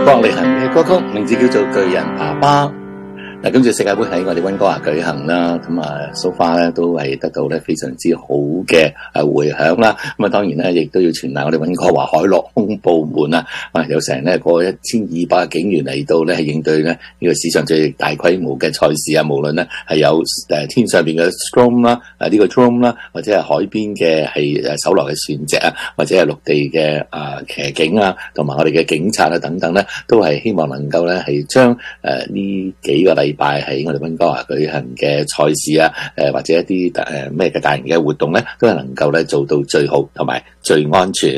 郭力恒嘅歌曲名字叫做《巨人爸爸》。嗱，今次世界盃喺我哋溫哥華舉行啦，咁so far咧都係得到咧非常之好嘅回響啦。咁當然咧，亦都要傳達我哋溫哥華海陸空部門啊，有成咧過1200警員嚟到咧係應對咧呢個史上最大規模嘅賽事啊。無論咧係有天上邊嘅 Storm 啦，呢個 Drone 啦，或者係海邊嘅係搜羅嘅船隻啊，或者係陸地嘅騎警啊，同埋我哋嘅警察啊等等咧，都係希望能夠咧係將呢幾個禮拜喺我哋溫哥華舉行嘅賽事啊，或者一啲咩嘅大型嘅活動咧，都係能夠咧做到最好同埋最安全。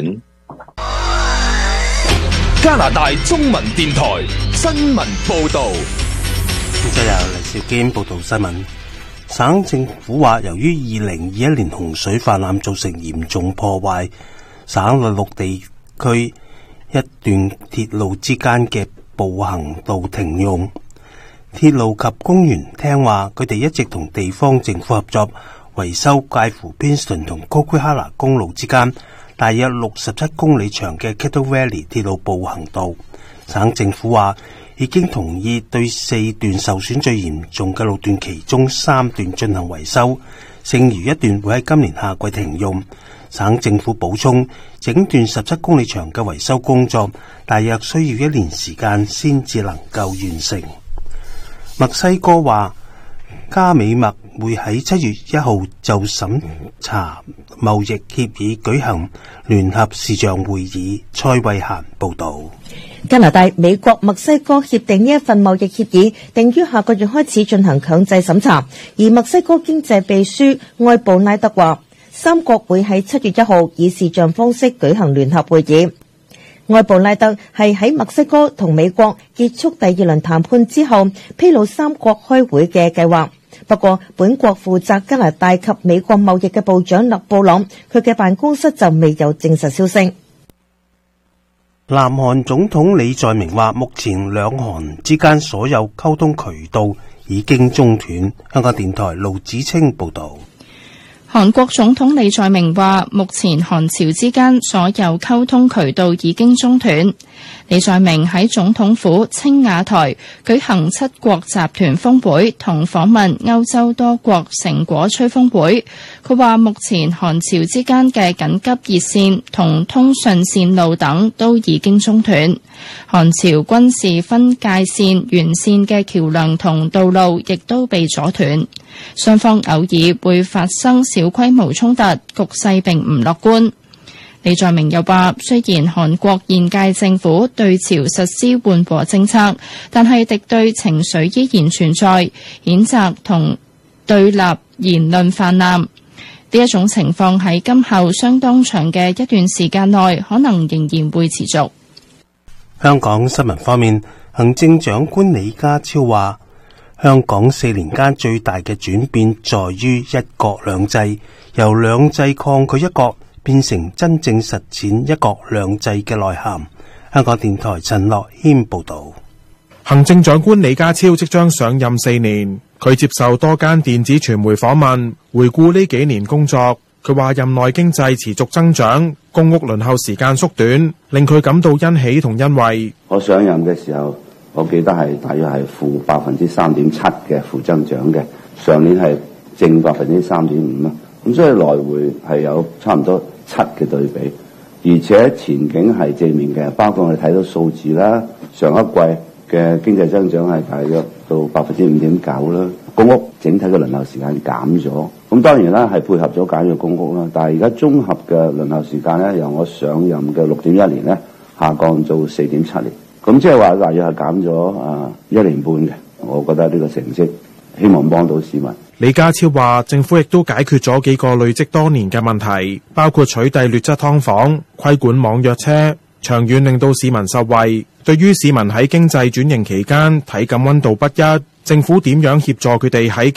加拿大中文電台新聞報道。 就由黎兆堅報道新聞。省政府話，由於2021年洪水泛濫造成嚴重破壞，省內陸地區一段鐵路之間嘅步行道停用。鐵路及公園廳話，佢哋一直同地方政府合作，維修介乎 Princeton 同 Coquihalla 公路之間大約67公里長嘅 Kettle Valley 鐵路步行道。省政府話已經同意對4段受損最嚴重嘅路段其中3段進行維修，剩餘1段會喺今年夏季停用。省政府補充，整段17公里長嘅維修工作大約需要1年時間先至能夠完成。墨西哥話，加美墨會喺7月1號就審查貿易協議舉行聯合視像會議。蔡慧嫻報道。 加拿大、美國、墨西哥協定呢一份貿易協議定於下個月開始進行強制審查，而墨西哥經濟秘書埃布拉德話，3國會喺7月1號以視像方式舉行聯合會議。埃布拉德係喺墨西哥同美國結束第2輪談判之後披露3國開會嘅計劃。不過本國負責加拿大及美國貿易嘅部長勒布朗，佢嘅辦公室就未有證實消息。 南韓總統李在明話，目前兩韓之間所有溝通渠道已經中斷。香港電台盧子清報道。 韓國總統李在明話，目前韓朝之間所有溝通渠道已經中斷。李在明喺總統府青瓦台舉行7國集團峰會同訪問歐洲多國成果吹風會。佢話目前韓朝之間嘅緊急熱線同通訊線路等都已經中斷。韓朝軍事分界線沿線嘅橋樑同道路亦都被阻斷。雙方偶爾會發生小規模衝突，局勢並唔樂觀。李在明又話，雖然韓國現屆政府對朝實施緩和政策，但係敵對情緒依然存在，譴責同對立言論泛濫。呢一種情況喺今後相當長嘅一段時間內，可能仍然會持續。 香港新聞方面，行政長官李家超話，香港4年間最大嘅轉變在於一國兩制，由兩制抗拒一國變成真正實踐一國兩制嘅內涵。香港電台陳樂謙報道。 行政長官李家超即將上任4年，佢接受多間電子傳媒訪問，回顧呢幾年工作。佢話任內經濟持續增長，公屋輪候時間縮短，令佢感到欣喜同欣慰。 我上任嘅時候，我記得係大約係負3.7%嘅負增長嘅，上年係正3.5%啦。咁所以來回係有差唔多7嘅對比，而且前景係正面嘅，包括我哋睇到數字啦，上一季嘅經濟增長係大約到5.9%啦。公屋整體嘅輪候時間減咗，咁當然啦係配合咗簡約公屋啦，但係而家綜合嘅輪候時間咧，由我上任嘅6.1年咧下降到4.7年，咁即係話大約係減咗1年半嘅。我覺得呢個成績希望幫到市民。 李家超話，政府亦都解決咗幾個累積多年嘅問題，包括取締劣質劏房、規管網約車，長遠令到市民受惠。對於市民喺經濟轉型期間體感溫度不一，政府點樣協助佢哋喺